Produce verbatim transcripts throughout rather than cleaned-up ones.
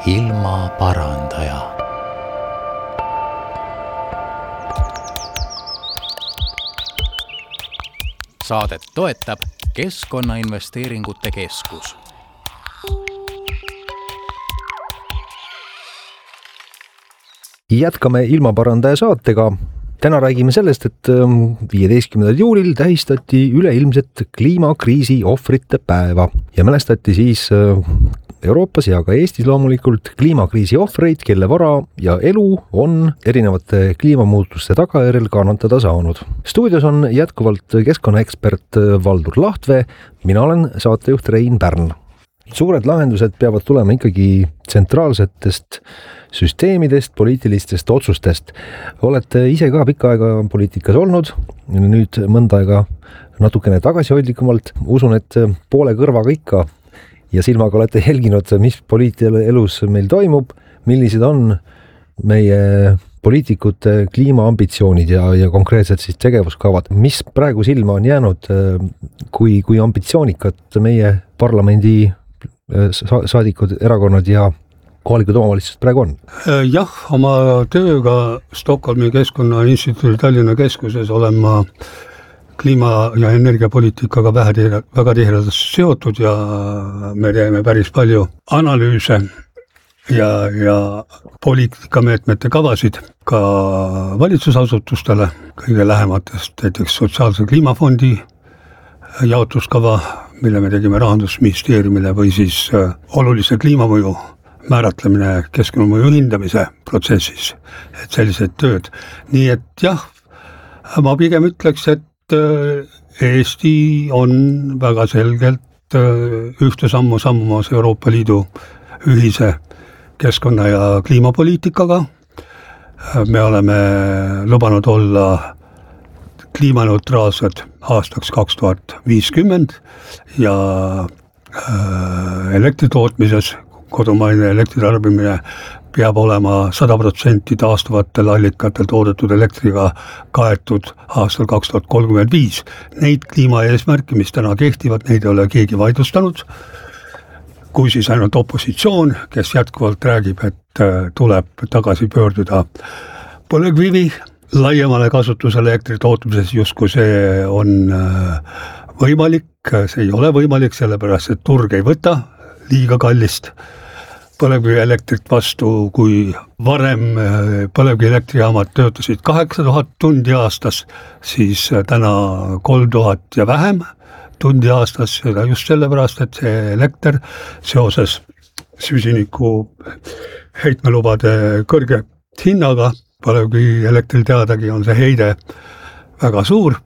ilmaparandaja. Saadet toetab Keskkonnainvesteeringute Keskus. Jätkame ilmaparandaja saatega. Täna räägime sellest, et viieteistkümnendal juulil tähistati üleilmset kliimakriisi ohvrite päeva ja mälestati siis Euroopas ja ka Eestis loomulikult kliimakriisi ohvreid, kelle vara ja elu on erinevate kliimamuutuste tagajärjel kannatada saanud. Stuudios on jätkuvalt keskkonnaekspert Valdur Lahtvee, mina olen saatejuht Rein Pärn. Suured lahendused peavad tulema ikkagi tsentraalsetest süsteemidest, poliitilistest otsustest. Olete ise ka pikka aega poliitikas olnud, nüüd mõnda aega natukene tagasihoidlikumalt. Usun, et poole kõrvaga ikka ja silmaga olete jälginud, mis poliitielus meil toimub, millised on meie poliitikute kliimaambitsioonid ja, ja konkreetselt siis tegevuskavad. Mis praegu silma on jäänud, kui, kui ambitsioonikat meie parlamendi saadikud, erakonnad ja kohalikud omavalitsused praegu on? Jah, oma tööga Stockholmi Keskkonnainstituudi Tallinna keskuses olen ma kliima- ja energiapoliitikaga väga tihedalt seotud ja me teeme päris palju analüüse ja, ja poliitikameetmete kavasid ka valitsusasutustele, kõige lähematest näiteks Sotsiaalse kliimafondi jaotuskava, mille me tegime Rahandusministeeriumile või siis olulise kliimamõju määratlemine keskkonnamõju hindamise protsessis, et sellised tööd. Nii et jah, ma pigem ütleks, et Eesti on väga selgelt ühte sammu sammumas Euroopa Liidu ühise keskkonna- ja kliimapoliitikaga. Me oleme lubanud olla kliimaneutraalsed aastaks kaks tuhat viiskümmend ja elektritootmises kodumaine elektritarbimine peab olema sada protsenti taastuvatel allikatel toodetud elektriga kaetud aastal kaks tuhat kolmkümmend viis. Neid kliimaeesmärke, mis täna kehtivad, neid ei ole keegi vaidlustanud, kui siis ainult opositsioon, kes jätkuvalt räägib, et tuleb tagasi pöörduda põlevkivi laiemale kasutusele elektritootmises, justkui see on võimalik. See ei ole võimalik, sellepärast et turg ei võta liiga kallist põlevkivielektrit vastu, kui varem põlevkivielektrijaamad töötasid kaheksa tuhat tundi aastas, siis täna kolm tuhat ja vähem tundi aastas, seda just sellepärast, et see elekter seoses süsiniku heitmelubade kõrge hinnaga, põlevkivielektril teadagi on see heide väga suur,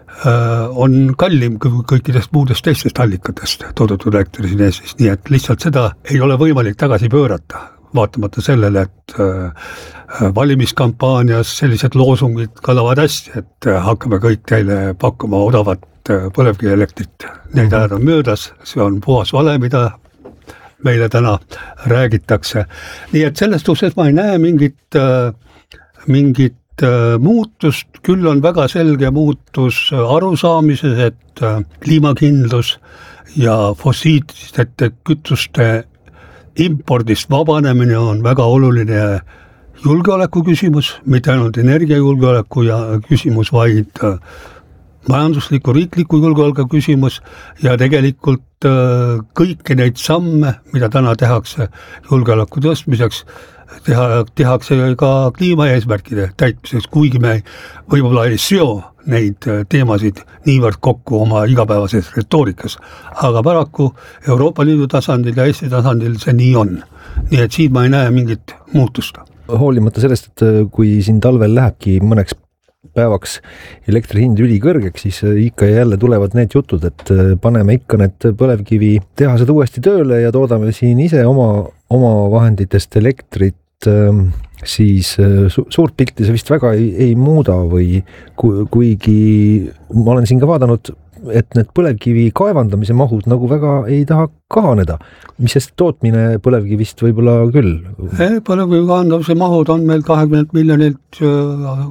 on kallim kõikidest muudest teistest allikatest toodetud elektri siin Eestis, nii et lihtsalt seda ei ole võimalik tagasi pöörata, vaatamata sellele, et valimiskampaanias sellised loosungid kõlavad hästi, et hakkame kõik teile pakkuma odavat põlevkivielektrit. Neid ajad on möödas, see on puhas vale, mida meile täna räägitakse. Nii et selles suhtes ma ei näe mingit, mingit muutust, küll on väga selge muutus arusaamises, et kliimakindlus ja fossiilsete kütuste impordist vabanemine on väga oluline julgeoleku küsimus, mitte ainult energiajulgeoleku ja küsimus, vaid majandusliku riikliku julgeoleku küsimus ja tegelikult kõiki neid samme, mida täna tehakse julgeoleku tõstmiseks, Teha, tehakse ka kliimaeesmärkide täitmiseks, kuigi me võib-olla ei seo neid teemasid niivõrd kokku oma igapäevases retoorikas. Aga paraku Euroopa Liidu tasandil ja Eesti tasandil see nii on. Nii et siin ma ei näe mingit muutust. Hoolimata sellest, et kui siin talvel lähebki mõneks päevaks elektri hind ülikõrgeks, siis ikka ja jälle tulevad need jutud, et paneme ikka need põlevkivi tehased uuesti tööle ja toodame siin ise oma, oma vahenditest elektrit, siis su- suurt pilti see vist väga ei, ei muuda või ku, kuigi ma olen siin ka vaadanud, et need põlevkivi kaevandamise mahud nagu väga ei taha kahaneda, mis sest tootmine põlevkivist võib-olla küll? Põlevkivi kaevandamise mahud on meil kakskümmend miljonilt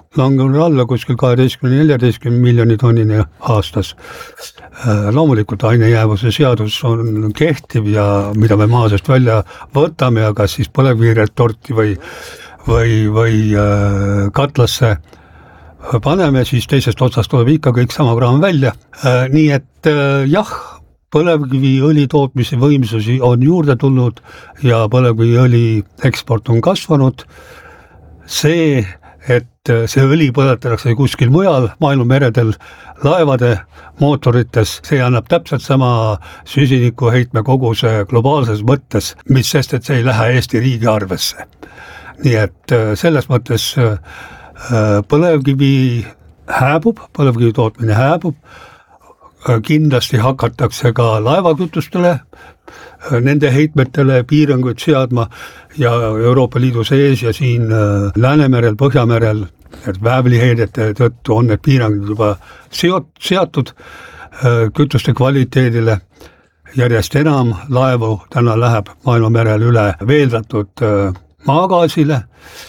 langenud alla kuskil kaheteistkümne neljateistkümne miljoni tonnini aastas. Loomulikult ainejäävuse seadus on kehtiv ja mida me maa seest välja võtame ja kas siis põlevkiviretorti või, või, või katlasse paneme, siis teisest otsast tuleb ikka kõik sama kraam välja. Nii et jah, põlevkiviõli tootmise võimsusi on juurde tulnud ja põlevkiviõli eksport on kasvanud. See, et see õli põletatakse kuskil mujal maailma meredel laevade mootorites, see annab täpselt sama süsiniku heitme koguse globaalses mõttes, mis sest, et see ei lähe Eesti riigi arvesse. Nii et selles mõttes põlevkivi hääbub, põlevkivi tootmine hääbub, kindlasti hakatakse ka laevakütustele, nende heitmetele piiranguid seadma ja Euroopa Liidu sees ja siin Läänemerel, Põhjamerel, et väävliheidete tõttu on need piirangud juba seatud kütuste kvaliteedile. Järjest enam laevu täna läheb maailmamerel üle veeldatud maagaasile.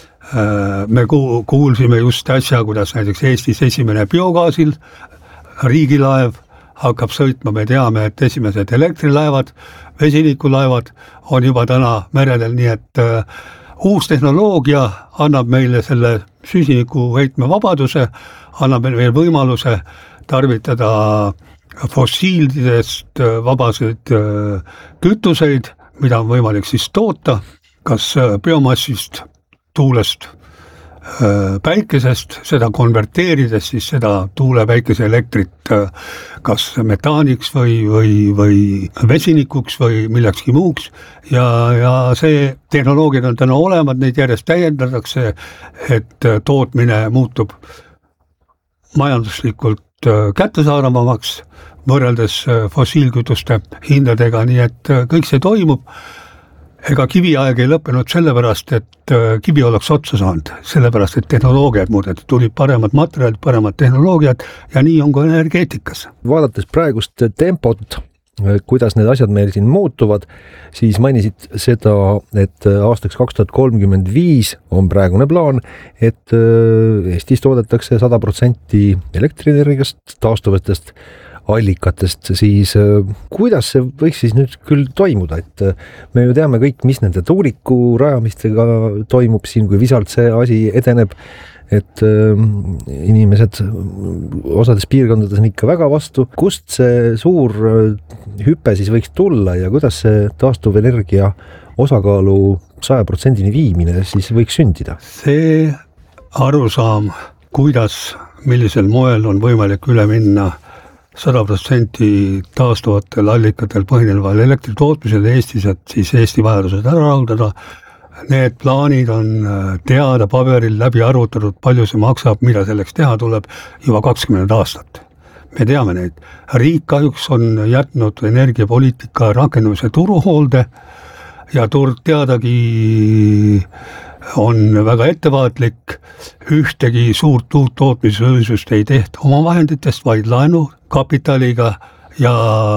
Me kuulsime just äsja, kuidas näiteks Eestis esimene biogaasil riigilaev hakkab sõitma, me teame, et esimesed elektrilaevad, vesinikulaevad on juba täna meredel, nii et uh, uus tehnoloogia annab meile selle süsiniku heitme vabaduse, annab meile võimaluse tarvitada fossiilidest vabaseid uh, kütuseid, mida on võimalik siis toota, kas uh, biomassist, tuulest, päikesest, seda konverteerides siis seda tuule päikese elektrit kas metaaniks või, või, või vesinikuks või millekski muuks ja, ja see tehnoloogiad on täna olemas, neid järjest täiendatakse, et tootmine muutub majanduslikult kättesaadavamaks võrreldes fossiilkütuste hindadega, nii et kõik see toimub. Ega kiviaeg ei lõppenud sellepärast, et kivi oleks otsa saanud, sellepärast, et tehnoloogiad muudeti, tulid paremad materjalid, paremad tehnoloogiad ja nii on ka energeetikas. Vaadates praegust tempot, kuidas need asjad meil siin muutuvad, siis mainisid seda, et aastaks kaks tuhat kolmkümmend viis on praegune plaan, et Eestis toodetakse sada protsenti elektrienergiast taastuvatest allikatest, siis kuidas see võiks siis nüüd küll toimuda, et me ju teame kõik, mis nende tuuliku rajamistega toimub siin, kui visalt see asi edeneb, et inimesed osades piirkondades on ikka väga vastu. Kust see suur hüpe siis võiks tulla ja kuidas see taastuvenergia osakaalu saja protsendini viimine siis võiks sündida? See arusaam, kuidas, millisel moel on võimalik üle minna sada protsenti taastuvatel allikatel põhineval elektritootmisel Eestis, et siis Eesti vajadused ära rahuldada. Need plaanid on teada paberil läbi arvutatud, palju see maksab, mida selleks teha tuleb juba kakskümmend aastat. Me teame neid. Riik kahjuks on jätnud energiapoliitika rakendamise turuhoolde ja turg teadagi on väga ettevaatlik, ühtegi suurt uut tootmisvõimsust ei tehta oma vahenditest, vaid laenu kapitaliga ja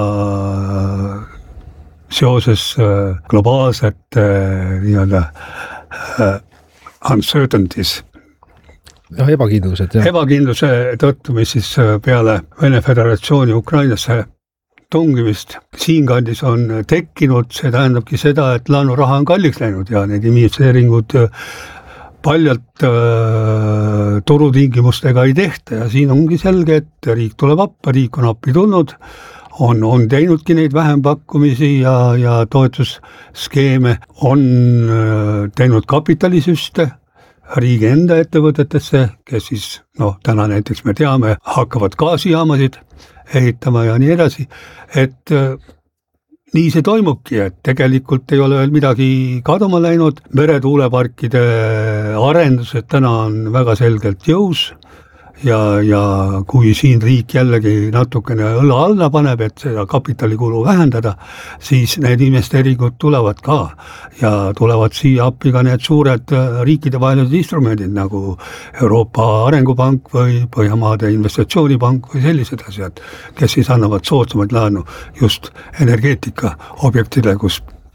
seoses globaalsete nii-öelda uncertainties. Ja, ebakindlused, jah. Ebakindluse tõttu, mis siis peale Vene Föderatsiooni Ukrainasse tungimist siinkandis on tekkinud, see tähendabki seda, et laenuraha on kalliks läinud ja need investeeringud paljalt äh, turutingimustega ei tehta ja siin ongi selge, et riik tuleb appa, riik on appi tulnud, on, on teinudki neid vähempakkumisi ja, ja toetusskeeme, on äh, teinud kapitalisüste riigi enda ettevõtetesse, kes siis, noh, täna näiteks me teame, hakkavad gaasijaamasid ehitama ja nii edasi, et äh, nii see toimubki, et tegelikult ei ole veel midagi kaduma läinud, meretuuleparkide arendused täna on väga selgelt jõus ja, ja kui siin riik jällegi natukene õla alla paneb, et seda kapitalikulu vähendada, siis need investeeringud tulevad ka ja tulevad siia appi ka need suured riikidevahelised instrumendid nagu Euroopa Arengupank või Põhjamaade Investatsioonipank või sellised asjad, kes siis annavad soodsamaid laenu just energeetika objektile, kus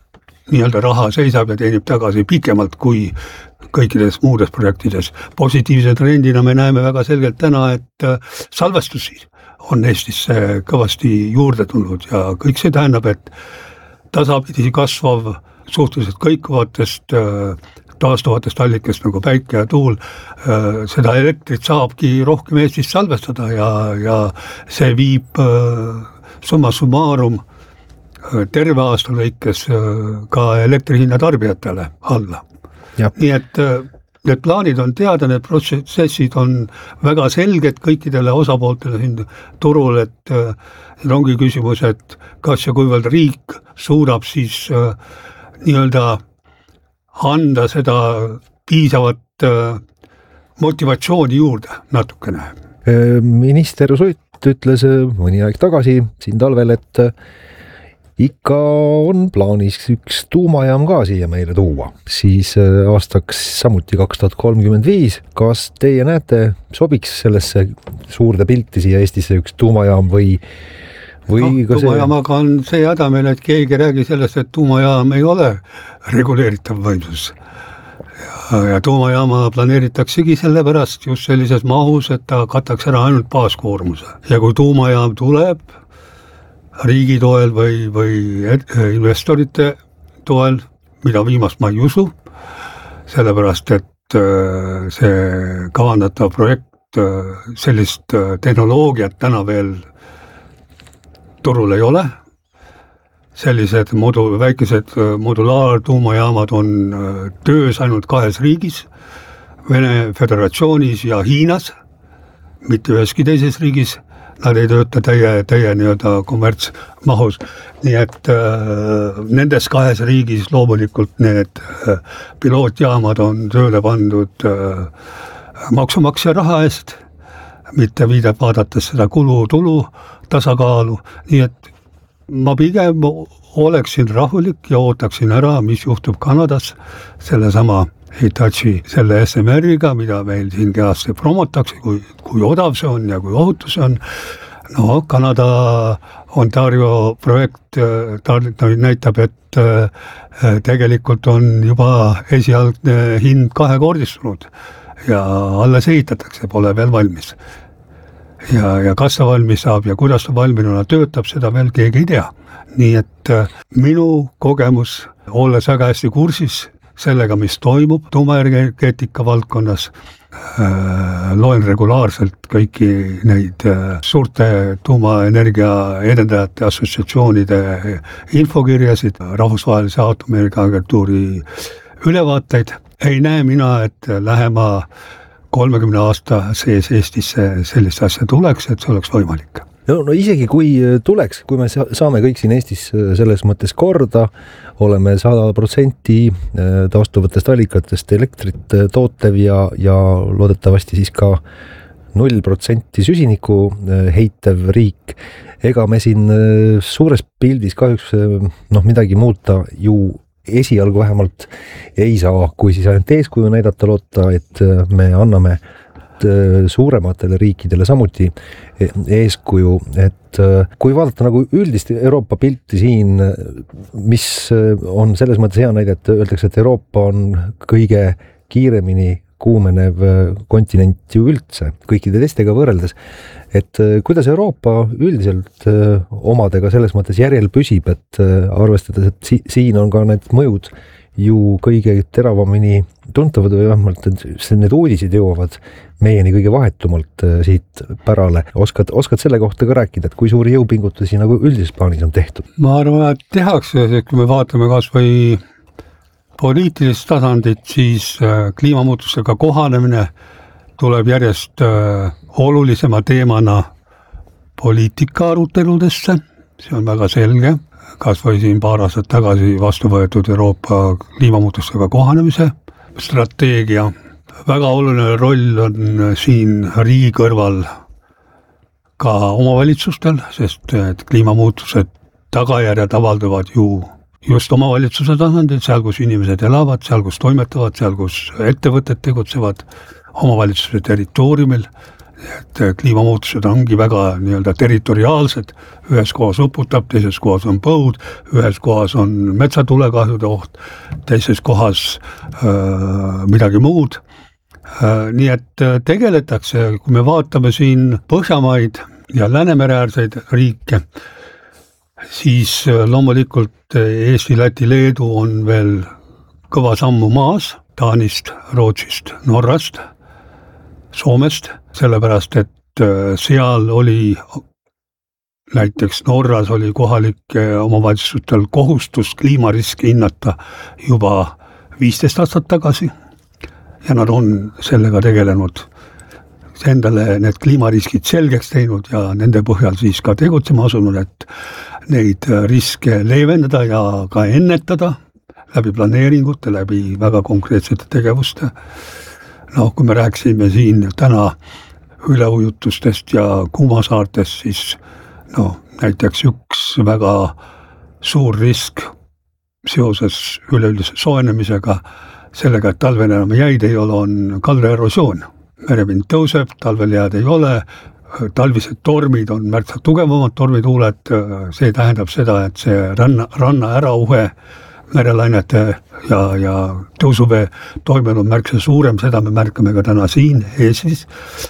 nii-öelda raha seisab ja teenib tagasi pikemalt kui kõikides muudes projektides. Positiivse trendina me näeme väga selgelt täna, et salvestusi on Eestisse kõvasti juurde tulnud ja kõik see tähendab, et tasapidi kasvav suhteliselt kõikuvatest taastuvatest allikest nagu päike ja tuul, seda elektrit saabki rohkem Eestis salvestada ja, ja see viib summa summarum terve aasta lõikes ka elektrihinna tarbijatele alla. Ja. Nii et need plaanid on teada, need protsessid on väga selged kõikidele osapooltele siin turul, et siin ongi küsimus, et kas ja kuivõrd riik suudab siis nii-öelda anda seda piisavat motivatsiooni juurde natukene. Minister Sutt ütles mõni aeg tagasi siin talvel, et ikka on plaanis üks tuumajaam ka siia meile tuua, siis aastaks samuti kaks tuhat kolmkümmend viis. Kas teie näete, sobiks sellesse suurde pilti siia Eestisse üks tuumajaam või Või no, tuumajaamaga on see häda meil, et keegi räägi sellest, et tuumajaam ei ole reguleeritav võimsus. Ja, ja tuumajaama planeeritaksegi sellepärast just sellises mahus, et ta kataks ära ainult baaskoormuse. Ja kui tuumajaam tuleb riigi toel või, või investorite toel, mida viimast ma ei usu, sellepärast, et see kavandatav projekt sellist tehnoloogiat täna veel turul ei ole. Sellised modu, väikesed modulaartuumajaamad on töös ainult kahes riigis, Vene Föderatsioonis ja Hiinas, mitte üheski teises riigis. Nad ei tööta täie, täie nii-öelda kommertsmahus. Nii et äh, nendes kahes riigis loomulikult need äh, pilootjaamad on tööle pandud äh, maksumaksja raha eest, mitte viide vaadates seda kulu-tulu tasakaalu, nii et ma pigem oleksin rahulik ja ootaksin ära, mis juhtub Kanadas selle sama Hitachi, selle S M R-iga, mida meil siin kenasti promotakse, kui, kui odav see on ja kui ohutu see on. No Kanada Ontario projekt ta näitab, et tegelikult on juba esialgne hind kahekordistunud ja alles ehitatakse, pole veel valmis. Ja, ja kas ta valmis saab ja kuidas ta valminuna töötab, seda veel keegi ei tea. Nii et minu kogemus, olles väga hästi kursis sellega, mis toimub tuumaenergeetika valdkonnas, loen regulaarselt kõiki neid suurte tuumaenergia edendajate assotsiatsioonide infokirjasid, rahvusvahelise aatomienergia agentuuri ülevaateid. Ei näe mina, et lähema kolmekümne aasta sees Eestisse sellist asja tuleks, et see oleks võimalik. No, no isegi kui tuleks, kui me saame kõik siin Eestis selles mõttes korda, oleme sada protsenti taastuvatest allikatest elektrit tootev ja, ja loodetavasti siis ka null protsenti süsiniku heitev riik. Ega me siin suures pildis kahjuks noh, midagi muuta ju esialgu vähemalt ei saa, kui siis ainult eeskuju näidata loota, et me anname suurematele riikidele samuti eeskuju, et kui vaadata nagu üldist Euroopa pilti siin, mis on selles mõttes hea näide, et öeldakse, et Euroopa on kõige kiiremini kuumenev kontinent ju üldse, kõikide teistega võrreldes, et kuidas Euroopa üldiselt omadega selles mõttes järjel püsib, et arvestades, et si- siin on ka need mõjud ju kõige teravamini tuntavad või vähemalt, et need uudised jõuavad meieni kõige vahetumalt siit pärale. Oskad, oskad selle kohta ka rääkida, et kui suuri jõupingutusi nagu üldises plaanis on tehtud? Ma arvan, et tehakse, et kui me vaatame kas või poliitilist tasandit, siis kliimamuutustega kohanemine tuleb järjest olulisema teemana poliitika aruteludesse, see on väga selge. Kas või siin paar aastat tagasi vastu võetud Euroopa kliimamuutustega kohanemise strateegia. Väga oluline roll on siin riigi kõrval ka omavalitsustel, sest kliimamuutused tagajärjed avalduvad ju just omavalitsuse tasandil, seal, kus inimesed elavad, seal, kus toimetavad, seal, kus ettevõtted tegutsevad, omavalitsuse territooriumil. et kliimamuutused ongi väga nii-öelda territoriaalsed, ühes kohas uputab, teises kohas on põud, ühes kohas on metsatulekahjude oht, teises kohas äh, midagi muud. Äh, nii et tegeletakse, kui me vaatame siin Põhjamaid ja Läänemere-äärseid riike, siis loomulikult Eesti, Läti, Leedu on veel kõva sammu maas Taanist, Rootsist, Norrast, Soomest, sellepärast et seal oli, näiteks Norras oli kohalike omavalitsustel kohustus kliimariski hinnata juba viisteist aastat tagasi ja nad on sellega tegelenud, endale need kliimariskid selgeks teinud ja nende põhjal siis ka tegutsema asunud, et neid riske leevendada ja ka ennetada läbi planeeringute, läbi väga konkreetsete tegevuste. No, kui me rääksime siin täna üleujutustest ja kuumasaartest, siis no, näiteks üks väga suur risk seoses üleüldise soojenemisega, sellega, et talvel enam jäid ei ole, on kaldaerosioon. Merepind tõuseb, talvel jääd ei ole, talvised tormid on märksa tugevamad tormituuled, see tähendab seda, et see ranna, ranna ärauhe merelainete ja, ja tõusuvee toimel on märksa suurem, seda me märkame ka täna siin Eestis.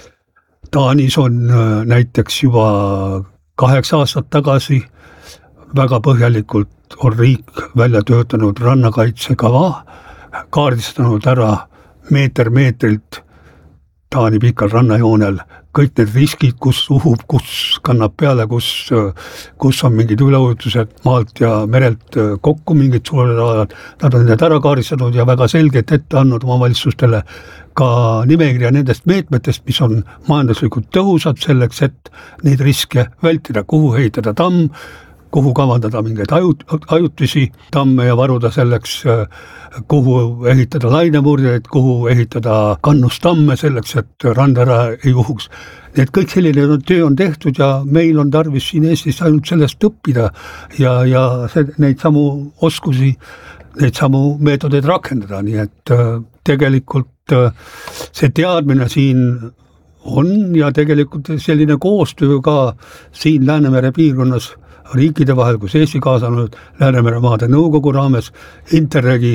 Taanis on näiteks juba kaheksa aastat tagasi väga põhjalikult on riik välja töötanud rannakaitsekava, kaardistanud ära meeter meetrilt Taani pikal rannajoonel kõik need riskid, kus uhub, kus kannab peale, kus, kus on mingid üleujutused maalt ja merelt kokku mingid suured alad. Nad on need ära kaardistanud ja väga selgelt ette andnud omavalitsustele ka nimekirja nendest meetmetest, mis on majanduslikult tõhusad selleks, et neid riske vältida, kuhu heitada tamm, kuhu kavandada mingeid ajut, ajutisi tamme ja varuda selleks, kuhu ehitada lainemurdjaid, kuhu ehitada kannustamme selleks, et rand ära ei uhuks. Need kõik selline töö on tehtud ja meil on tarvis siin Eestis ainult sellest õppida ja, ja see, neid samu oskusi, neid samu meetodeid rakendada, nii et tegelikult see teadmine siin on ja tegelikult selline koostöö ka siin Läänemere piirkonnas riikide vahel, kus Eesti kaasanud Läänemere maade nõukogu raames, Interregi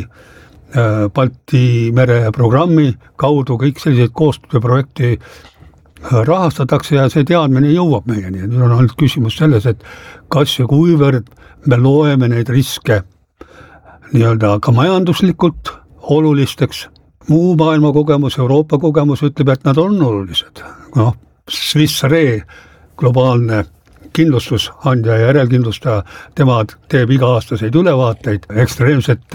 Balti mere programmi kaudu kõik sellised koostööprojekti rahastatakse ja see teadmine jõuab meieni. Nüüd on ainult küsimus selles, et kas ja kuivõrd me loeme neid riske nii-öelda ka majanduslikult olulisteks. Muu maailma kogemus, Euroopa kogemus ütleb, et nad on olulised. No, Swiss Re, globaalne kindlustusandja ja järelkindlustaja, tema teeb iga-aastaseid ülevaateid ekstreemsete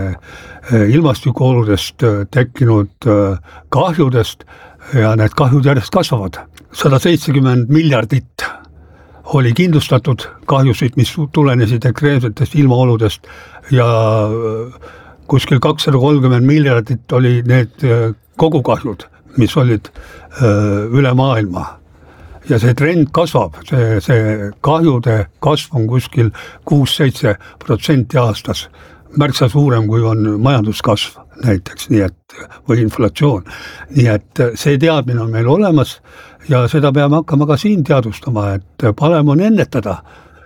ilmastikuoludest tekkinud kahjudest ja need kahjud järjest kasvavad. sada seitsekümmend miljardit oli kindlustatud kahjusid, mis tulenesid ekstreemsetest ilmaoludest ja kuskil kakssada kolmkümmend miljardit oli need kogukahjud, mis olid üle maailma. Ja see trend kasvab, see, see kahjude kasv on kuskil kuus seitse protsenti aastas, märksa suurem kui on majanduskasv näiteks, nii et, või inflatsioon. Nii et see teadmine on meil olemas ja seda peame hakkama ka siin teadvustama, et parem on ennetada,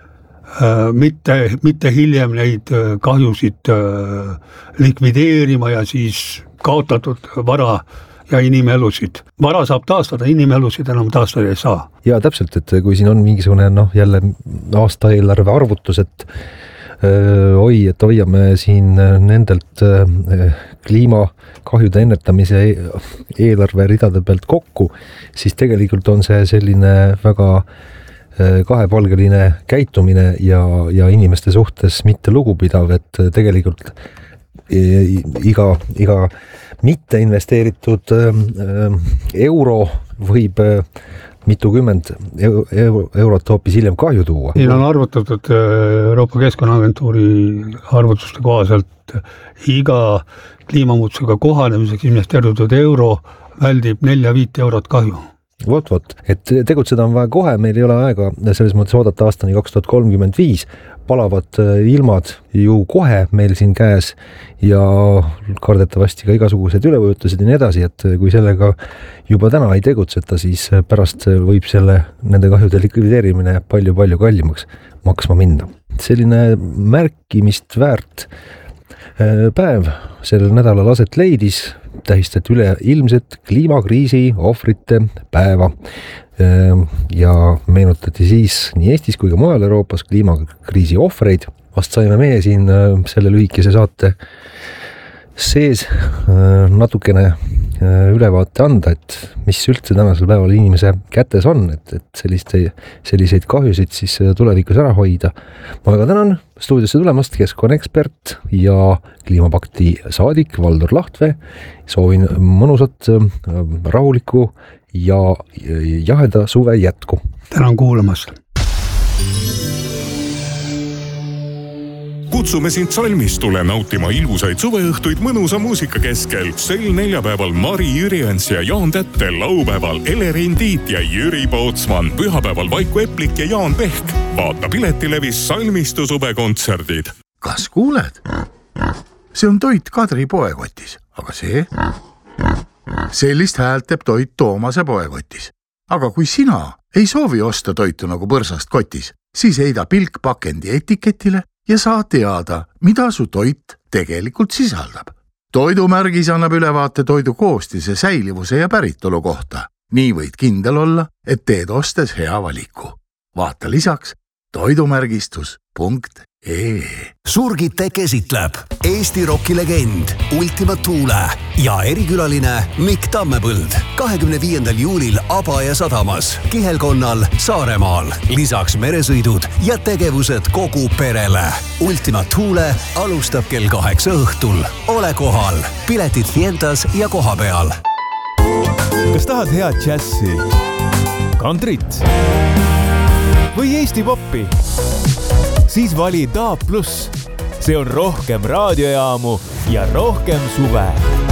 mitte, mitte hiljem neid kahjusid likvideerima ja siis kaotatud vara ja inimelusid. Vara saab taastada, inimelusid enam taastada ei saa. Ja täpselt, et kui siin on mingisugune noh, jälle aasta eelarve arvutus, et öö, oi, et hoiame siin nendelt öö, kliimakahjude ennetamise eelarve ridade pealt kokku, siis tegelikult on see selline väga öö, kahepalgeline käitumine ja, ja inimeste suhtes mitte lugupidav, et tegelikult iga, iga mitte investeeritud euro võib mitukümmend eurot hoopis hiljem kahju tuua. Siin on arvutatud Euroopa Keskkonnaagentuuri arvutuste kohaselt iga kliimamuutusega kohanemiseks investeeritud euro väldib nelja viit eurot kahju. Vot, vot, et tegutseda on vaja kohe, meil ei ole aega selles mõttes oodata aastani kaks tuhat kolmkümmend viis, palavad ilmad ju kohe meil siin käes ja kardetavasti ka igasugused üleujutused ja nii edasi, et kui sellega juba täna ei tegutseta, siis pärast võib selle nende kahjude likvideerimine palju-palju kallimaks maksma minna. Selline märkimist väärt päev sellel nädalal aset leidis, tähistati üle ilmset kliimakriisi ohvrite päeva ja meenutati siis nii Eestis kui ka mujal Euroopas kliimakriisi ohvreid. Vast saime meie siin selle lühikese saate sees natukene ülevaate anda, et mis üldse tänasel päeval inimese kätes on, et, et selliste, selliseid kahjusid siis tulevikus ära hoida. Ma väga tänan stuudiosse tulemast keskkonnaekspert ja kliimapakti saadik Valdur Lahtvee. Soovin mõnusat, rahulikku ja jaheda suve jätku. Tänan kuulamast. Kutsume sind salmistule nautima ilusaid suveõhtuid mõnusa muusika keskel. Sel neljapäeval Mari Jüriens ja Jaan Tätte, laupäeval Elerin Tiit ja Jüri Pootsman, pühapäeval Vaiku Eplik ja Jaan Pehk. Vaata Piletilevis salmistu suvekontserdid. Kas kuuled? See on toit Kadri poekotis, aga see? Sellist häält teeb toit Toomase poekotis. Aga kui sina ei soovi osta toitu nagu põrsast kotis, siis heida pilk pakendi etiketile ja saa teada, mida su toit tegelikult sisaldab. Toidumärgis annab ülevaate toidu koostise, säilivuse ja päritolu kohta. Nii võid kindel olla, et teed ostes hea valiku. Vaata lisaks toidumärgistus punkt ee. Surgite käsitleb Eesti rockilegend Ultima Thule ja erikülaline Mikk Tammepõld kahekümne viiendal juulil Abaja sadamas, Kihelkonnal, Saaremaal. Lisaks meresõidud ja tegevused kogu perele. Ultima Thule alustab kell kaheksa õhtul. Ole kohal. Piletid Fientas ja koha peal. Kas tahad head džässi, kantrit või Eesti poppi? Siis vali Daab Plus. See on rohkem raadiojaamu ja rohkem suve.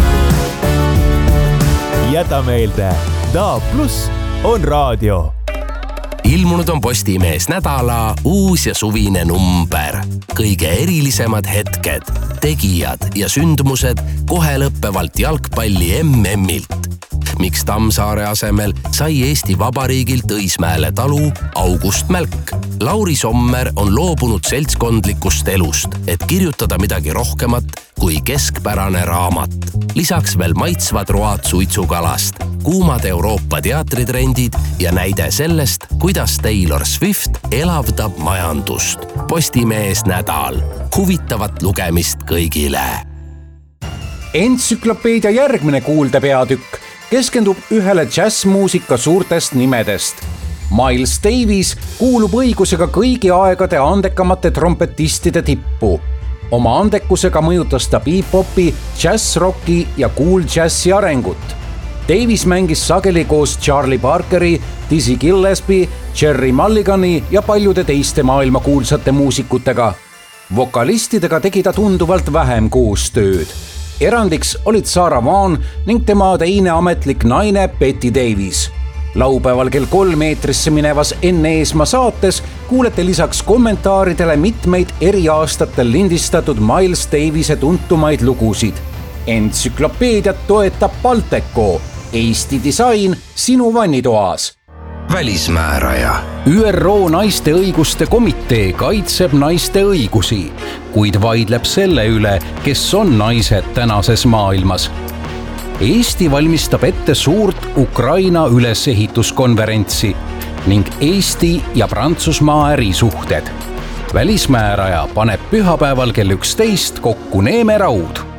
Jäta meelde, Daab Plus on raadio. Ilmunud on Postimees nädala uus ja suvine number. Kõige erilisemad hetked, tegijad ja sündmused kohe lõppevalt jalgpalli M M-ilt. Miks Tammsaare asemel sai Eesti Vabariigilt Õismäele talu August Mälk. Lauri Sommer on loobunud seltskondlikust elust, et kirjutada midagi rohkemat kui keskpärane raamat. Lisaks veel maitsvad road suitsukalast, kuumad Euroopa teatritrendid ja näide sellest, kuidas Taylor Swift elavdab majandust. Postimees nädal. Huvitavat lugemist kõigile. Entsüklopeedia järgmine kuulde peatükk keskendub ühele džässmuusika suurtest nimedest. Miles Davis kuulub õigusega kõigi aegade andekamate trompetistide tippu. Oma andekusega mõjutas ta beatpopi, džässrocki ja cool džässi arengut. Davis mängis sageli koos Charlie Parkeri, Dizzy Gillespie, Jerry Mulligani ja paljude teiste maailma kuulsate muusikutega. Vokalistidega tegi ta tunduvalt vähem koostööd. Erandiks olid Sarah Vaughan ning tema teine ametlik naine Betty Davis. Laupäeval kell kolm eetrisse minevas Enne Eesmaa saates kuulete lisaks kommentaaridele mitmeid eri aastatel lindistatud Miles Davise tuntumaid lugusid. Entsüklopeediat toetab Balteco, Eesti disain sinu vannitoas. Välismääraja. Ü R O naiste õiguste komitee kaitseb naiste õigusi, kuid vaidleb selle üle, kes on naised tänases maailmas. Eesti valmistab ette suurt Ukraina ülesehituskonverentsi ning Eesti ja Prantsusmaa ärisuhted. Välismääraja paneb pühapäeval kell üksteist kokku Neeme Raud.